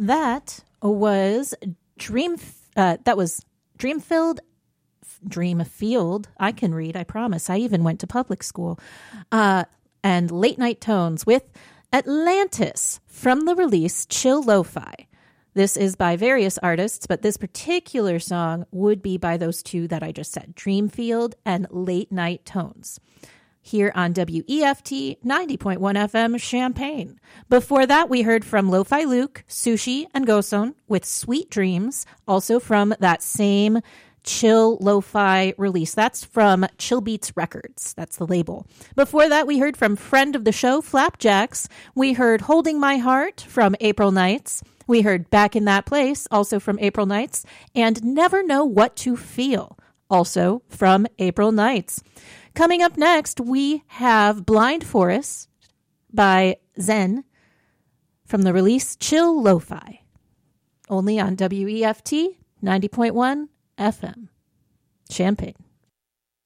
That was Dreamfield. I can read, I promise. I even went to public school. And Late Night Tones with Atlantis from the release Chill Lo-Fi. This is by various artists, but this particular song would be by those two that I just said, Dreamfield and Late Night Tones. Here on WEFT 90.1 FM Champaign. Before that, we heard from Lo-Fi Luke, Sushi, and Goson with Sweet Dreams, also from that same Chill Lo-Fi release. That's from Chill Beats Records. That's the label. Before that, we heard from friend of the show, Flapjacks. We heard Holding My Heart from April Nights. We heard Back in That Place, also from April Nights, and Never Know What to Feel, also from April Nights. Coming up next, we have Blind Forest by Zen from the release Chill Lo-Fi, only on WEFT 90.1 FM Champaign.